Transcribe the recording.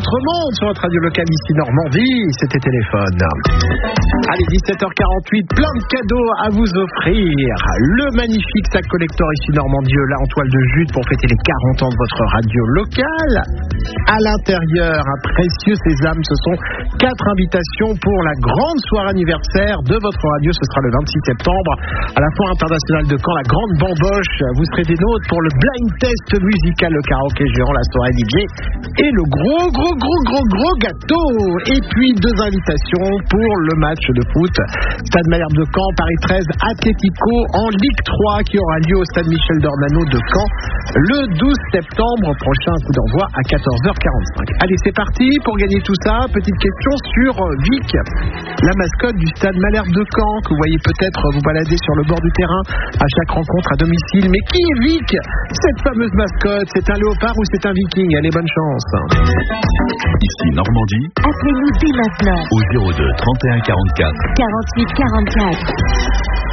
votre monde sur votre radio locale ici Normandie, c'était Téléphone. Allez, 17h48, plein de cadeaux à vous offrir. Le magnifique sac collector ici Normandie, là en toile de jute pour fêter les 40 ans de votre radio locale. À l'intérieur, un précieux sésame, ce sont 4 invitations pour la grande soirée anniversaire de votre radio. Ce sera le 26 septembre à la Foire internationale de Caen, la Grande Bamboche. Vous serez des nôtres pour le blind test musical, le karaoké géant, la soirée DJ et le gros gâteau. Et puis 2 invitations pour le match de foot Stade Malherbe de Caen, Paris 13 Atlético en Ligue 3 qui aura lieu au Stade Michel Dornano de Caen le 12 septembre prochain. Coup d'envoi à 14h45. Allez, c'est parti pour gagner tout ça. Petite question sur Vic, la mascotte du Stade Malherbe de Caen que vous voyez peut-être vous balader sur le bord du terrain à chaque rencontre à domicile. Mais qui est Vic, cette fameuse mascotte? C'est un léopard ou c'est un viking? Allez, bonne chance. Ici Normandie. Appelez-nous dès maintenant Au 02 31 44 48 44.